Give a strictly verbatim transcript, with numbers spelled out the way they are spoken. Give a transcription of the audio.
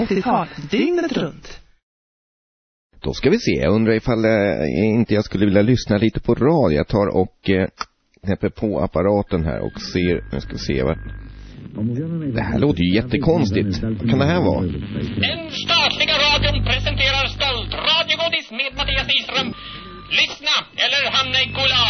åttiotal, dygnet runt. Då ska vi se, jag undrar ifall eh, inte jag skulle vilja lyssna lite på radio. Jag tar och eh, knäpper på apparaten här och ser, nu ska vi se vad. Det här låter ju jättekonstigt. Vad kan det här vara? Den statliga radion presenterar stolt radiogodis med Mattias Nyström. Lyssna eller hamna i gulag.